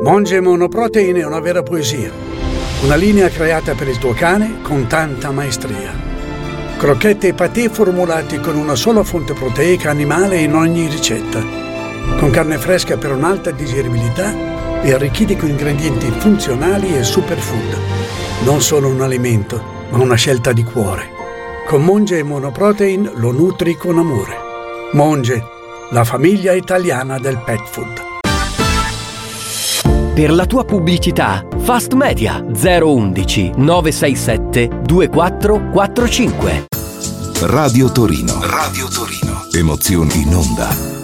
Monge Monoprotein è una vera poesia. Una linea creata per il tuo cane con tanta maestria. Crocchette e patè formulati con una sola fonte proteica animale in ogni ricetta. Con carne fresca per un'alta digeribilità e arricchiti con ingredienti funzionali e superfood. Non solo un alimento, ma una scelta di cuore. Con Monge Monoprotein lo nutri con amore. Monge, la famiglia italiana del pet food. Per la tua pubblicità, Fast Media 011 967 2445. Radio Torino. Radio Torino. Emozioni in onda.